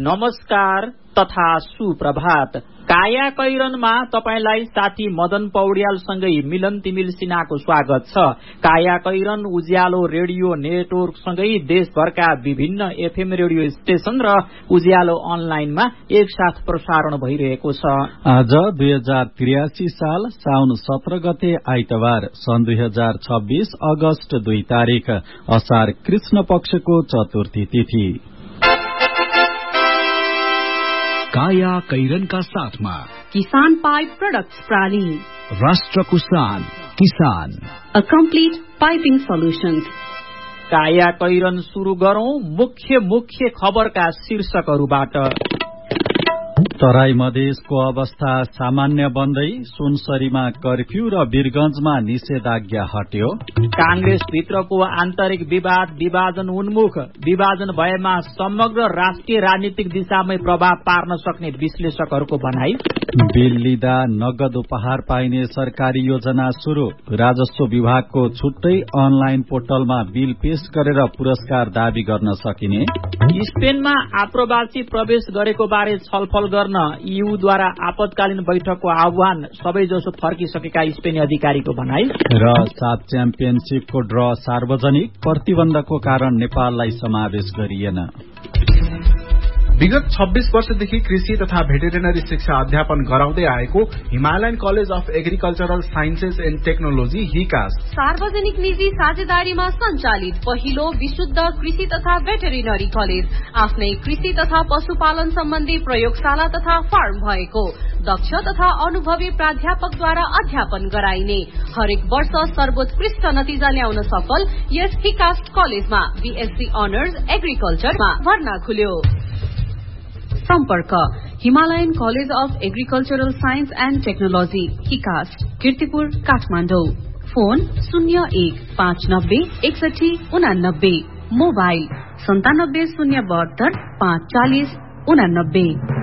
नमस्कार तथा सुप्रभात। काया कैरनमा तपाईलाई साथी मदन पौड्यालसँगै मिलन तिमिल सिन्हाको स्वागत छ। काया कैरन उज्यालो रेडियो नेटवर्कसँगै देशभरका विभिन्न एफएम रेडियो स्टेशन र उज्यालो अनलाइनमा एकसाथ प्रसारण भइरहेको छ। आज 2083 साल साउन 17 गते आइतबार सन् 2026 अगस्त 2 तारिक असार कृष्ण पक्षको चतुर्थी तिथि। काया कैरनका साथमा किसान पाइप प्रोडक्ट्स प्राली, राष्ट्रको शान किसान, अ कम्प्लिट पाइपिङ सोल्युशन्स। काया कैरन सुरु गरौं मुख्य खबरका शीर्षकहरूबाट। तराई मधेसको अवस्था सामान्य बन्दै सुनसरीमा कर्फ्यू र वीरगंजमा निषेधाज्ञा हट्यो। कांग्रेस भित्रको आन्तरिक विभाजन उन्मुख, विभाजन भएमा समग्र राष्ट्रिय राजनीतिक दिशामै प्रभाव पार्न सक्ने विश्लेषकहरूको भनाई। बिल लिँदा नगद उपहार पाइने सरकारी योजना शुरू, राजस्व विभागको छुट्टै अनलाइन पोर्टलमा बिल पेश गरेर पुरस्कार दावी गर्न सकिने। स्पेनमा आप्रवासी प्रवेश गरेको बारे छलफल गर्न ईयूद्वारा आपतकालीन बैठकको आह्वान, सबैजसो फर्किसकेका स्पेनी अधिकारीको भनाई। र साफ च्याम्पियनशिपको ड्र सार्वजनिक, प्रतिबन्धको कारण नेपाललाई समावेश गरिएन। विगत 26 वर्षदेखि कृषि तथा भेटेरिनरी शिक्षा अध्यापन गराउँदै आएको Himalayan college of agricultural sciences and technology हिकास सार्वजनिक निजी साझेदारीमा सञ्चालित पहिलो विशुद्ध कृषि तथा भेटेरिनरी कलेज, आफ्नै कृषि तथा पशुपालन सम्बन्धी प्रयोगशाला तथा फार्म भएको, दक्ष तथा अनुभवी प्राध्यापकद्वारा अध्यापन गराइने, हरेक वर्ष सर्वोत्कृष्ट नतिजा ल्याउन सफल यस हिकास कलेजमा बीएससी अनर्स एग्रिकल्चरमा भर्ना खुल्यो। सम्पर्क Himalayan college of agricultural science and technology हिकास, Kirtipur, Kathmandu. Phone 01-590-6189, mobile 97 072 540 89।